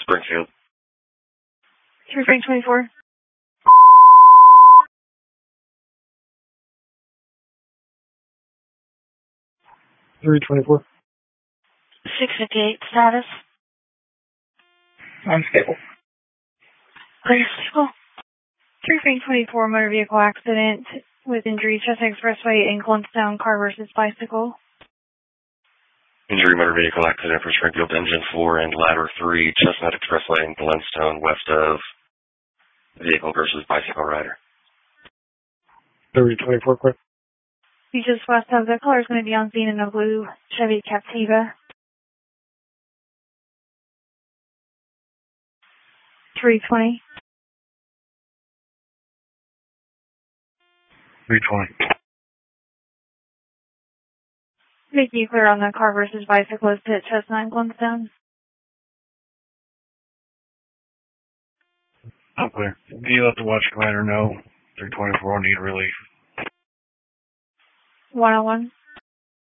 Springfield. 324. 324. 658 status. Unstable. Unstable. 324 motor vehicle accident with injury, Chestnut Expressway in Glenstone, car versus bicycle. Injury motor vehicle accident for Springfield Engine 4 and Ladder 3, Chestnut Expressway in Glenstone, west of vehicle versus bicycle rider. 324 quick. You just west of the color is going to be on scene in a blue Chevy Captiva. 320. 320. Make you clear on the car versus bicyclist at Chestnut and Glenstone. I'm clear. Do you let the watch commander know 324 will need relief? 101.